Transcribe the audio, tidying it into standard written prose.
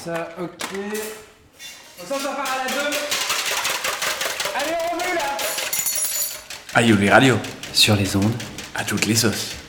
ça, ok. Ça part à la 2. Allez, on est là. Aïe, les radios. Sur les ondes. À toutes les sauces.